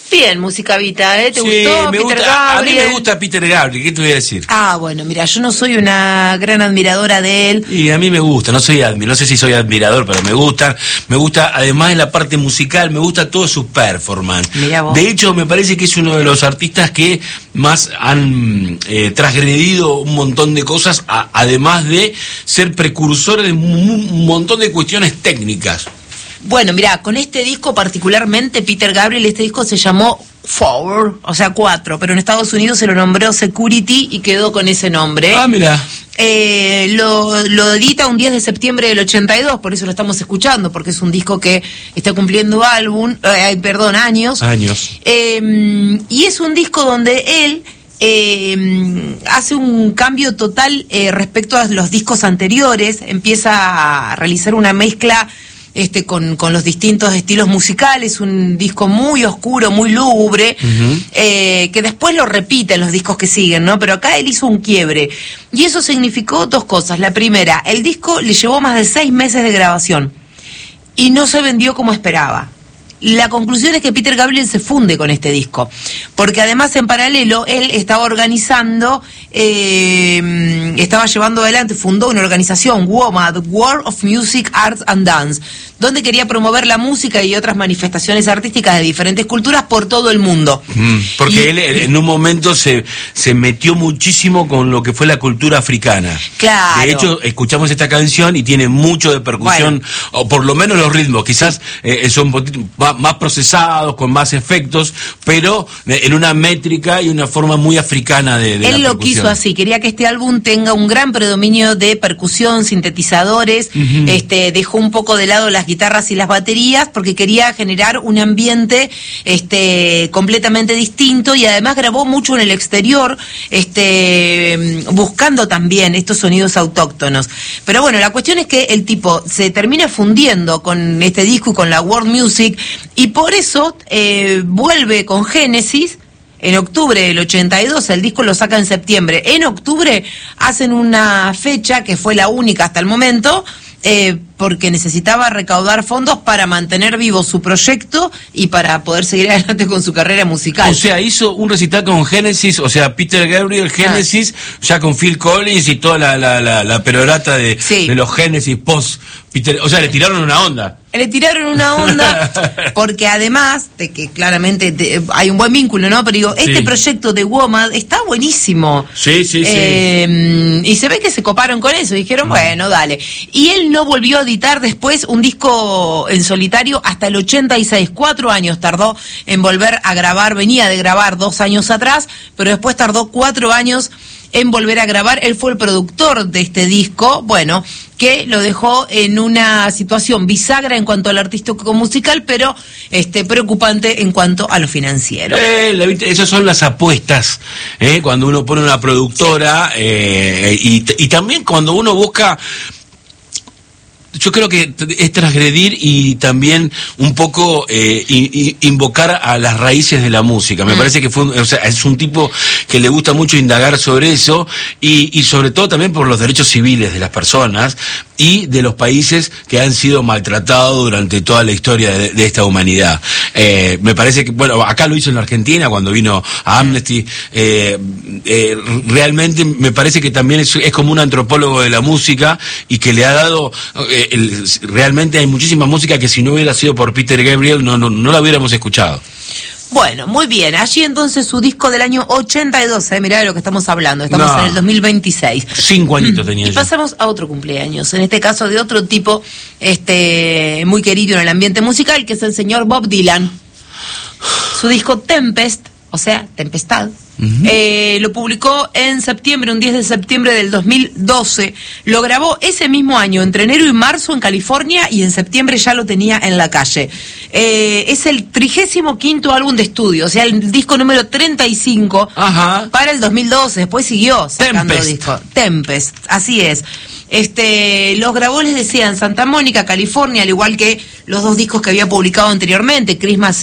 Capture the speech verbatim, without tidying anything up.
Bien, música Vita, ¿eh? ¿Te sí, gustó? Me Peter gusta, Gabriel. A mí me gusta Peter Gabriel, ¿qué te voy a decir? Ah, bueno, mira, yo no soy una gran admiradora de él. Y a mí me gusta, no soy admi- no sé si soy admirador, pero me gusta, me gusta, además de la parte musical, me gusta todo su performance. Mirá vos. De hecho, me parece que es uno de los artistas que más han eh, transgredido un montón de cosas, a, además de ser precursor de un, un montón de cuestiones técnicas. Bueno, mira, con este disco particularmente, Peter Gabriel, este disco se llamó Four, o sea, cuatro, pero en Estados Unidos se lo nombró Security y quedó con ese nombre. Ah, mira. Eh, lo, lo edita un diez de septiembre del ochenta y dos, por eso lo estamos escuchando, porque es un disco que está cumpliendo álbum, eh, perdón, años. Años. Eh, y es un disco donde él eh, hace un cambio total eh, respecto a los discos anteriores, empieza a realizar una mezcla Este, con, con los distintos estilos musicales, un disco muy oscuro, muy lúgubre, uh-huh. eh, que después lo repite en los discos que siguen, ¿no? Pero acá él hizo un quiebre, y eso significó dos cosas. La primera, el disco le llevó más de seis meses de grabación, y no se vendió como esperaba. La conclusión es que Peter Gabriel se funde con este disco, porque además en paralelo él estaba organizando, eh, estaba llevando adelante, fundó una organización, WOMAD, World of Music, Arts and Dance, donde quería promover la música y otras manifestaciones artísticas de diferentes culturas por todo el mundo. Mm, porque y, él en un momento se, se metió muchísimo con lo que fue la cultura africana. Claro. De hecho, escuchamos esta canción y tiene mucho de percusión, bueno, o por lo menos los ritmos, quizás eh, son un poquito más procesados, con más efectos, pero en una métrica y una forma muy africana de, de él la lo quiso así, quería que este álbum tenga un gran predominio de percusión, sintetizadores, uh-huh. este, dejó un poco de lado las guitarras y las baterías porque quería generar un ambiente este, completamente distinto, y además grabó mucho en el exterior, este, buscando también estos sonidos autóctonos. Pero bueno, la cuestión es que el tipo se termina fundiendo con este disco y con la world music, y por eso eh, vuelve con Genesis en octubre del ochenta y dos, el disco lo saca en septiembre. En octubre hacen una fecha que fue la única hasta el momento, eh, porque necesitaba recaudar fondos para mantener vivo su proyecto y para poder seguir adelante con su carrera musical. O sea, hizo un recital con Genesis, o sea, Peter Gabriel, Genesis, ah. ya con Phil Collins y toda la, la, la, la perorata de, sí. de los Genesis post Peter, o sea, le tiraron una onda. Le tiraron una onda, porque además de que claramente te, hay un buen vínculo, ¿no? Pero digo, este sí. proyecto de WOMAD está buenísimo. Sí, sí, eh, sí. Y se ve que se coparon con eso, dijeron, bueno, dale. Y él no volvió a editar después un disco en solitario hasta el ochenta y seis, cuatro años tardó en volver a grabar, venía de grabar dos años atrás, pero después tardó cuatro años en volver a grabar. Él fue el productor de este disco, bueno, que lo dejó en una situación bisagra en cuanto al artístico musical, pero este preocupante en cuanto a lo financiero. Eh, la, esas son las apuestas, eh, cuando uno pone una productora, eh, y, y también cuando uno busca... Yo creo que es transgredir y también un poco eh, in, invocar a las raíces de la música. Me mm. parece que fue, un, o sea, es un tipo que le gusta mucho indagar sobre eso, y, y sobre todo también por los derechos civiles de las personas y de los países que han sido maltratados durante toda la historia de, de esta humanidad. Eh, me parece que, bueno, acá lo hizo en la Argentina cuando vino a Amnesty. Eh, eh, realmente me parece que también es, es como un antropólogo de la música, y que le ha dado... Eh, El, realmente hay muchísima música que si no hubiera sido por Peter Gabriel no, no, no la hubiéramos escuchado. Bueno, muy bien. Allí entonces su disco del año ochenta y dos, ¿eh? Mirá de lo que estamos hablando. Estamos no. en el dos mil veintiséis. Cinco añitos tenía Y yo. pasamos a otro cumpleaños, en este caso de otro tipo este muy querido en el ambiente musical, que es el señor Bob Dylan. Su disco Tempest, o sea, Tempestad, uh-huh. eh, lo publicó en septiembre, un diez de septiembre del dos mil doce. Lo grabó ese mismo año, entre enero y marzo en California, y en septiembre ya lo tenía en la calle. Eh, es el trigésimo quinto álbum de estudio, o sea, el disco número treinta y cinco Ajá. para el dos mil doce. Después siguió sacando Tempest. disco. Tempest, así es. Este, los grabó, les decía, en Santa Mónica, California, al igual que los dos discos que había publicado anteriormente, Christmas